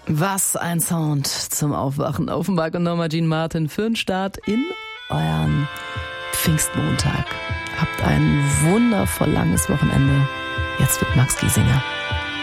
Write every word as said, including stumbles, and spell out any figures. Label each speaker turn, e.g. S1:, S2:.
S1: Was ein Sound zum Aufwachen. Offenbach und Norma Jean Martin für den Start in euren Pfingstmontag. Habt ein wundervoll langes Wochenende. Jetzt wird Max Giesinger.